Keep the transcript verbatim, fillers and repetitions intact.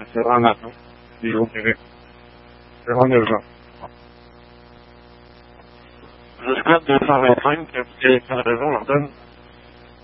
c'est un atout, si vous direz. C'est neuf ans. Jusqu'à deux cent vingt-cinq, parce que la raison leur donne